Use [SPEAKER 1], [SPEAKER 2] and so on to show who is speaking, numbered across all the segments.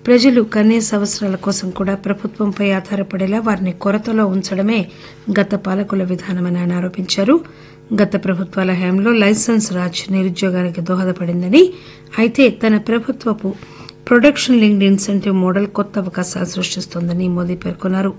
[SPEAKER 1] ప్రజలు కనీస అవసరాల కోసం కూడా ప్రభుత్వంపై ఆధారపడేలా వారిని కొరతలో ఉంచడమే గత పాలకుల విధానమని ఆయన ఆరోపించారు. గత ప్రభుత్వాల హయాంలో లైసెన్స్ రాజ్ నిరుద్యోగానికి దోహదపడిందని, అయితే తన ప్రభుత్వపు ప్రొడక్షన్ లింక్డ్ ఇన్సెంటివ్ మోడల్ కొత్త అవకాశాలు సృష్టిస్తోందని మోదీ పేర్కొన్నారు.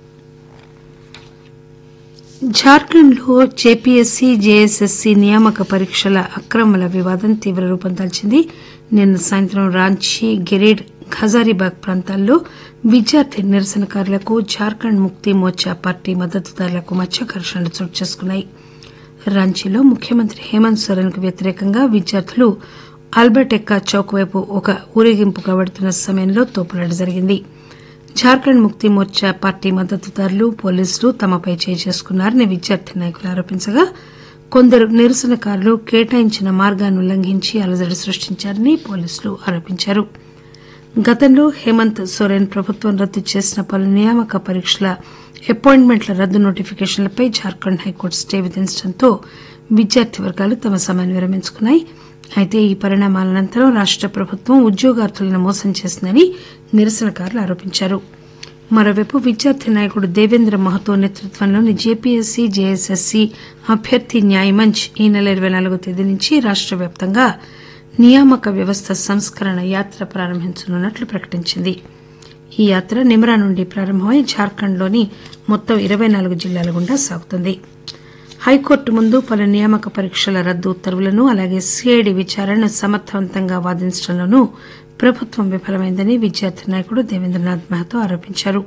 [SPEAKER 1] జార్ఖండ్లో జేపీఎస్సీ, జేఎస్ఎస్సీ నియామక పరీక్షల అక్రమాల వివాదం తీవ్ర రూపం దాల్చింది. నిన్న సాయంత్రం రాంచీ, గిరిడీ, హజారీబాగ్ ప్రాంతాల్లో విద్యార్థి నిరసనకారులకు జార్ఖండ్ ముక్తి మోర్చా పార్టీ మద్దతుదారులకు మధ్య ఘర్షణలు చోటు చేసుకున్నాయి. రాంచీలో ముఖ్యమంత్రి హేమంత్ సోరెన్ కు వ్యతిరేకంగా విద్యార్థులు ఆల్బర్ట్ ఎక్కా చౌక్ వైపు ఒక ఊరేగింపుగా వెడుతున్న సమయంలో తోపులాట జరిగింది. జార్ఖండ్ ముక్తి మోర్చా పార్టీ మద్దతుదారులు, పోలీసులు తమపై చేయి చేసుకున్నారని విద్యార్థి నాయకులు ఆరోపించగా, కొందరు నిరసనకారులు కేటాయించిన మార్గాన్ని ఉల్లంఘించి అలజడి సృష్టించారని పోలీసులు ఆరోపించారు. గతంలో హేమంత్ సోరెన్ ప్రభుత్వం రద్దు చేసిన పలు నియామక పరీక్షల అపాయింట్మెంట్ల రద్దు నోటిఫికేషన్లపై జార్ఖండ్ హైకోర్టు స్టే విధించడంతో విద్యార్థి వర్గాలు తమ సమ్మెను విరమించుకున్నాయి. అయితే ఈ పరిణామాల అనంతరం రాష్ట ప్రభుత్వం ఉద్యోగార్థులను మోసం చేసిందని నిరసనకారులు ఆరోపించారు. మరోవైపు విద్యార్థి నాయకుడు దేవేంద్ర మహతో నేతృత్వంలోని జేపీఎస్సీ, జేఎస్ఎస్సీ అభ్యర్థి న్యాయ్ మంచ్ ఈ నెల 24వ తేదీ నుంచి రాష్ట వ్యాప్తంగా నియామక వ్యవస్థ సంస్కరణ యాత్ర ప్రారంభించనున్నట్లు ప్రకటించింది. ఈ యాత్ర నిమ్రా నుండి ప్రారంభమై జార్ఖండ్లోని మొత్తం 24 జిల్లాల గుండా సాగుతుంది. హైకోర్టు ముందు పలు నియామక పరీక్షల రద్దు ఉత్తర్వులను, అలాగే సీఐడీ విచారణను సమర్థవంతంగా వాదించడంలోనూ ప్రభుత్వం విఫలమైందని విద్యార్థి నాయకుడు దేవేంద్రనాథ్ మహతో ఆరోపించారు.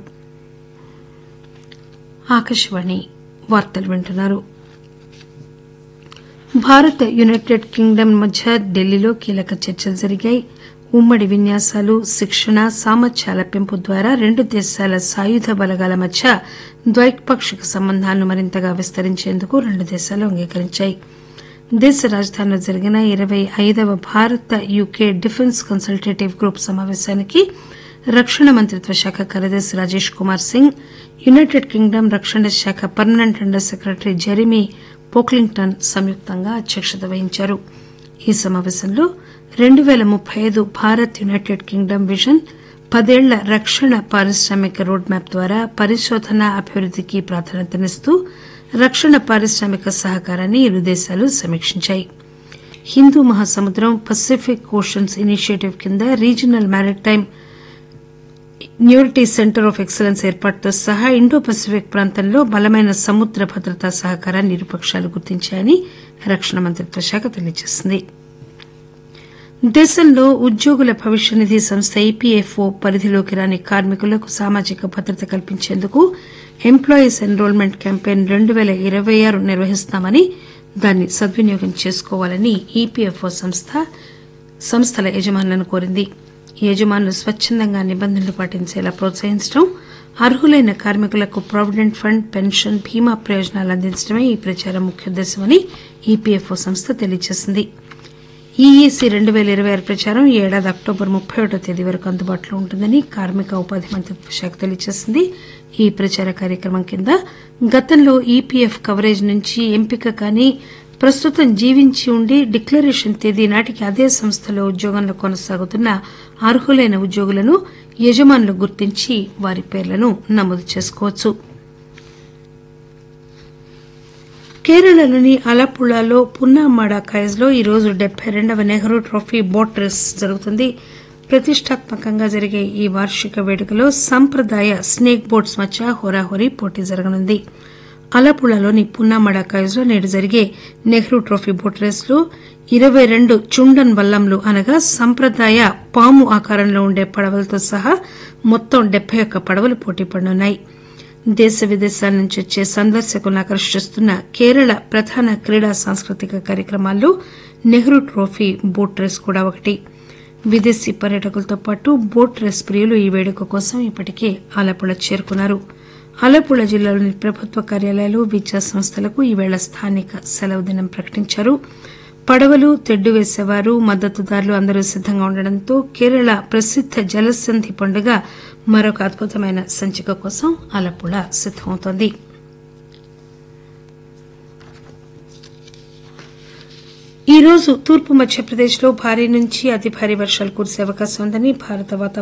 [SPEAKER 1] భారత్, యునైటెడ్ కింగ్డమ్ మధ్య ఢిల్లీలో కీలక చర్చలు జరిగాయి. ఉమ్మడి విన్యాసాలు, శిక్షణ, సామర్థ్యాల పెంపు ద్వారా రెండు దేశాల సాయుధ బలగాల మధ్య ద్వైపాక్షిక సంబంధాలను మరింతగా విస్తరించేందుకు రెండు దేశాలు అంగీకరించాయి. దేశ రాజధానిలో జరిగిన 25వ భారత యూకే డిఫెన్స్ కన్సల్టేటివ్ గ్రూప్ సమావేశానికి రక్షణ మంత్రిత్వ శాఖ కార్యదర్శి రాజేష్ కుమార్ సింగ్, యునైటెడ్ కింగ్డమ్ రక్షణ శాఖ permanent under secretary Jeremy Pocklington సంయుక్తంగా అధ్యక్షత వహించారు. ఈ సమావేశంలో 2035 భారత్ యునైటెడ్ కింగ్డమ్ విజన్, 10 ఏళ్ల రక్షణ పారిశ్రామిక రోడ్ మ్యాప్ ద్వారా పరిశోధన, అభివృద్దికి ప్రాధాన్యతనిస్తూ రక్షణ పారిశ్రామిక సహకారాన్ని ఇరు దేశాలు సమీక్షించాయి. హిందూ మహాసముద్రం, పసిఫిక్ ఓషన్స్ ఇనిషియేటివ్ కింద regional maritime న్యూరిటీ centre of excellence ఏర్పాటుతో సహా ఇండో పసిఫిక్ ప్రాంతంలో బలమైన సముద్ర భద్రతా సహకారాన్ని ఇరుపక్షాలు గుర్తించాయని రక్షణ మంత్రిత్వ శాఖ తెలియజేసింది. దేశంలో ఉద్యోగుల భవిష్య నిధి సంస్థ ఈపీఎఫ్ఓ పరిధిలోకి రాని కార్మికులకు సామాజిక భద్రత కల్పించేందుకు ఎంప్లాయీస్ ఎన్రోల్మెంట్ క్యాంపెయిన్ 2026 నిర్వహిస్తామని, దాన్ని సద్వినియోగం చేసుకోవాలని ఈపీఎఫ్ఓ సంస్థల యజమానులను కోరింది. యజమానులు స్వచ్చందంగా నిబంధనలు పాటించేలా ప్రోత్సహించడం, అర్హులైన కార్మికులకు ప్రావిడెంట్ ఫండ్, పెన్షన్, బీమా ప్రయోజనాలు అందించడమే ఈ ప్రచారం ముఖ్యోద్దేశమని ఈపీఎఫ్ఓ సంస్థ తెలియజేసింది. ఈఈసీ 2026 ప్రచారం ఈ ఏడాది అక్టోబర్ 31వ తేదీ వరకు అందుబాటులో ఉంటుందని కార్మిక ఉపాధి మంత్రిత్వ శాఖ తెలియజేసింది. ఈ ప్రచార కార్యక్రమం కింద గతంలో ఈపీఎఫ్ కవరేజ్ నుంచి ఎంపిక కాని, ప్రస్తుతం జీవించి ఉండి డిక్లరేషన్ తేదీ నాటికి అదే సంస్థలో ఉద్యోగంలో కొనసాగుతున్న అర్హులైన ఉద్యోగులను యజమానులు గుర్తించి వారి పేర్లను నమోదు చేసుకోవచ్చు. కేరళలోని అలప్పుళాలో పున్నామాడ కాయజ్లో ఈరోజు 72వ నెహ్రూ ట్రోఫీ బోట్ రేస్ జరుగుతుంది. ప్రతిష్టాత్మకంగా జరిగే ఈ వార్షిక వేడుకలో సంప్రదాయ స్నేక్ బోట్స్ మధ్య హోరాహోరీ పోటీ జరగనుంది. అలప్పుళాలోని పున్నామాడ కాయజ్లో నేడు జరిగే నెహ్రూ ట్రోఫీ బోట్ రేసులో 22 చుండన్ వల్లంలు అనగా సంప్రదాయ పాము ఆకారంలో ఉండే పడవలతో సహా మొత్తం 71 పడవలు పోటీ పడనున్నాయి. దేశ విదేశాల నుంచి వచ్చే సందర్శకులను ఆకర్షిస్తున్న కేరళ ప్రధాన క్రీడా సాంస్కృతిక కార్యక్రమాల్లో నెహ్రూ ట్రోఫీ బోట్ రేస్ కూడా ఒకటి. విదేశీ పర్యాటకులతో పాటు బోట్ రేస్ ప్రియులు ఈ వేడుక కోసం ఇప్పటికే ఆలపుళ చేరుకున్నారు. ఆలపుళ జిల్లాలోని ప్రభుత్వ కార్యాలయాలు, విద్యా సంస్థలకు ఈవేళ స్థానిక సెలవు దినం ప్రకటించారు. పడవలు, తెడ్డు వేసేవారు, మద్దతుదారులు అందరూ సిద్దంగా ఉండడంతో కేరళ ప్రసిద్ద జలసంధి పండుగ మరొక అద్భుతమైన సంచిక కోసం ఆలపుళ సిద్దమవుతోంది. ఈ రోజు తూర్పు మధ్యప్రదేశ్ లో భారీ నుంచి అతి భారీ వర్షాలు కురిసే అవకాశం ఉందని భారత వాతావరణ